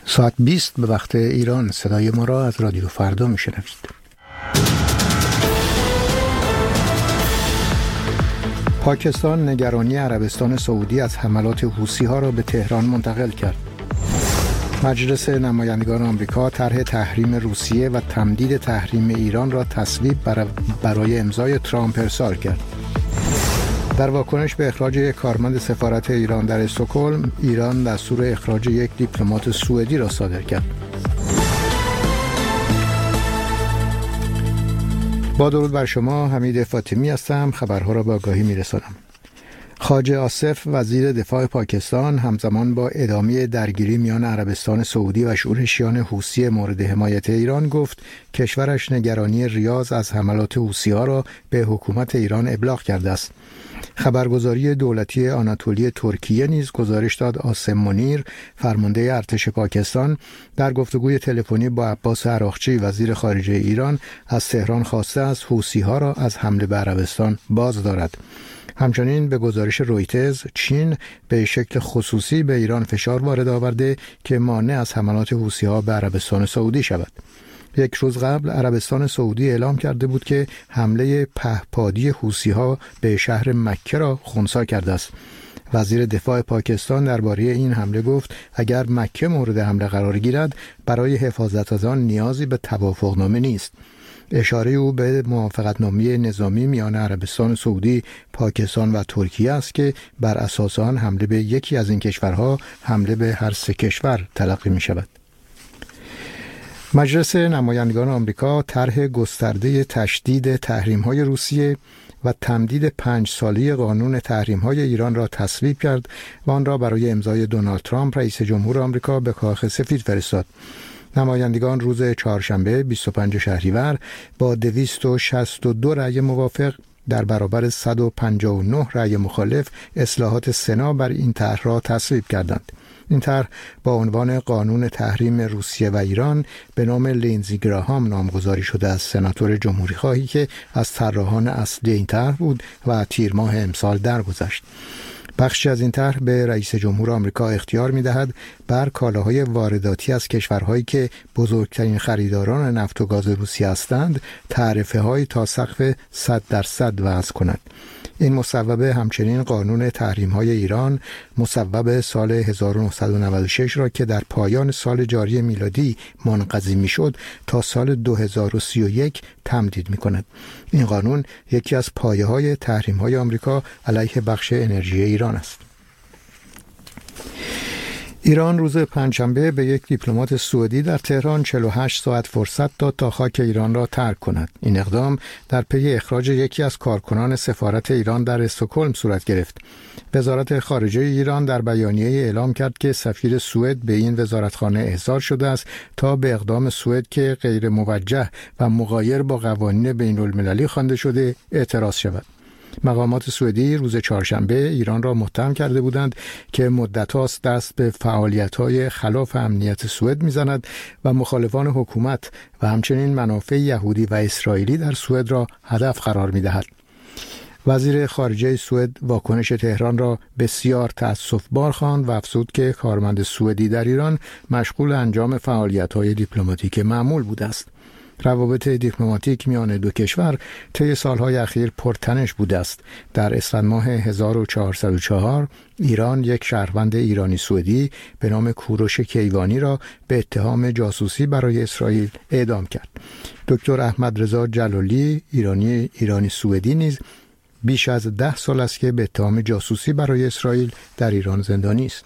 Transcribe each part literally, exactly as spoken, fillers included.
ساعت بیست به وقت ایران. صدای ما را از رادیو فردا میشنوید. پاکستان نگرانی عربستان سعودی از حملات حوثی‌ها را به تهران منتقل کرد. مجلس نمایندگان آمریکا طرح تحریم روسیه و تمدید تحریم ایران را تصویب برای امضای ترامپ ارسال کرد. در واکنش به اخراج یک کارمند سفارت ایران در استکهلم، ایران دستور اخراج یک دیپلمات سوئدی را صادر کرد. با درود بر شما، حمید فاطمی هستم. خبرها را با آگاهی می‌رسانم. خواجه آصف وزیر دفاع پاکستان همزمان با ادامه درگیری میان عربستان سعودی و شورشیان حوثی مورد حمایت ایران گفت کشورش نگرانی ریاض از حملات حوثی‌ها را به حکومت ایران ابلاغ کرده است. خبرگزاری دولتی آناتولی ترکیه نیز گزارش داد آسم منیر، فرمانده ارتش پاکستان، در گفتگوی تلفنی با عباس عراقچی وزیر خارجه ایران از تهران خواسته است حوثی‌ها را از حمله به عربستان باز دارد. همچنین به گزارش رویترز، چین به شکل خصوصی به ایران فشار وارد آورده که مانع از حملات حوثی‌ها به عربستان سعودی شود. یک روز قبل عربستان سعودی اعلام کرده بود که حمله پهپادی حوثی‌ها به شهر مکه را خنثی کرده است. وزیر دفاع پاکستان درباره این حمله گفت اگر مکه مورد حمله قرار گیرد برای حفاظت از آن نیازی به توافقنامه نیست. اشاره او به موافقتنامه نظامی میان عربستان سعودی، پاکستان و ترکیه است که بر اساس آن حمله به یکی از این کشورها حمله به هر سه کشور تلقی می شود. مجلس نمایندگان آمریکا طرح گسترده تشدید تحریم‌های روسیه و تمدید پنج ساله قانون تحریم‌های ایران را تصویب کرد و آن را برای امضای دونالد ترامپ رئیس جمهور آمریکا به کاخ سفید فرستاد. نمایندگان روز چهارشنبه بیست و پنجم شهریور با دویست و شصت و دو رأی موافق در برابر صد و پنجاه و نه رأی مخالف اصلاحات سنا بر این طرح را تصویب کردند. این طرح با عنوان قانون تحریم روسیه و ایران به نام لینزی گراهام نامگذاری شده از سناتور جمهوری خواهی که از طراحان اصلی این طرح بود و تیر ماه امسال درگذشت. بخشی از این طرح به رئیس جمهور آمریکا اختیار می‌دهد بر کالاهای وارداتی از کشورهایی که بزرگترین خریداران نفت و گاز روسیه هستند تعرفه‌های تا سقف صد درصد وضع کند. این مصوبه همچنین قانون تحریم‌های ایران مصوب سال هزار و نهصد و نود و شش را که در پایان سال جاری میلادی منقضی می‌شد تا سال دو هزار و سی و یک تمدید می‌کند. این قانون یکی از پایه‌های تحریم‌های آمریکا علیه بخش انرژی ایران است. ایران روز پنجشنبه به یک دیپلمات سعودی در تهران چهل و هشت ساعت فرصت داد تا خاک ایران را ترک کند. این اقدام در پی اخراج یکی از کارکنان سفارت ایران در استکهلم صورت گرفت. وزارت خارجه ایران در بیانیه اعلام کرد که سفیر سوئد به این وزارتخانه احضار شده است تا به اقدام سوئد که غیر موجه و مغایر با قوانین بین‌المللی خوانده شده اعتراض شود. مقامات سوئدی روز چهارشنبه ایران را متهم کرده بودند که مدت هاست دست به فعالیت‌های خلاف امنیت سوئد می‌زند و مخالفان حکومت و همچنین منافع یهودی و اسرائیلی در سوئد را هدف قرار می‌دهد. وزیر خارجه سوئد واکنش تهران را بسیار تأسف‌بار خواند و افزود که کارمند سوئدی در ایران مشغول انجام فعالیت‌های دیپلماتیک معمول بوده است. روابط دیپلماتیک میان دو کشور طی سالهای اخیر پرتنش بوده است. در اسفند ماه هزار و چهارصد و چهار ایران یک شهروند ایرانی سوئدی به نام کوروش کیوانی را به اتهام جاسوسی برای اسرائیل اعدام کرد. دکتر احمد رضا جلالی ایرانی ایرانی سوئدی نیز بیش از ده سال است که به اتهام جاسوسی برای اسرائیل در ایران زندانی است.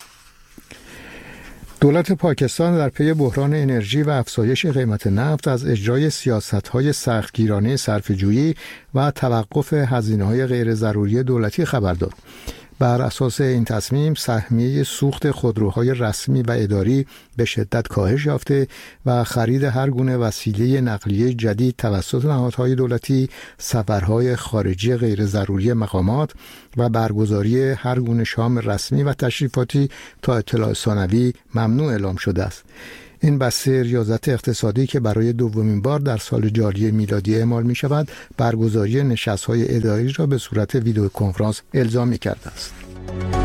دولت پاکستان در پی بحران انرژی و افزایش قیمت نفت از اجرای سیاست‌های سختگیرانه صرفه‌جویی و توقف هزینه‌های غیر ضروری دولتی خبر داد. بر اساس این تصمیم سهمیه سوخت خودروهای رسمی و اداری به شدت کاهش یافته و خرید هر گونه وسیله نقلیه جدید توسط نهادهای دولتی، سفرهای خارجی غیر ضروری مقامات و برگزاری هر گونه شام رسمی و تشریفاتی تا اطلاع ثانوی ممنوع اعلام شده است. این بسته ریاضت اقتصادی که برای دومین بار در سال جاری میلادی اعمال می شود، برگزاری نشست‌های اداری را به صورت ویدیو کنفرانس الزامی کرده است.